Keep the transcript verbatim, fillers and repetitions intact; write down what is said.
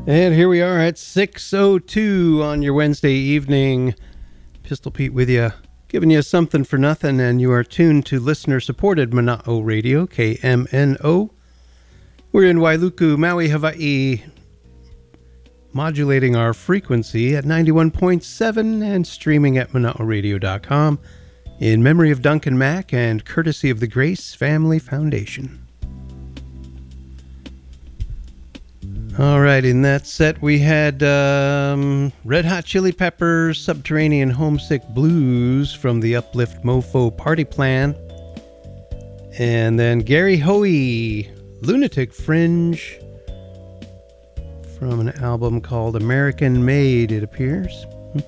And here we are at six oh two on your Wednesday evening. Pistol Pete with you, giving you something for nothing, and you are tuned to listener-supported Mana'o Radio, K M N O. We're in Wailuku, Maui, Hawaii, modulating our frequency at ninety-one point seven and streaming at mana'o radio dot com in memory of Duncan Mack and courtesy of the Grace Family Foundation. All right, in that set we had um, Red Hot Chili Peppers, Subterranean Homesick Blues from the Uplift Mofo Party Plan. And then Gary Hoey, Lunatic Fringe, from an album called American Made, it appears.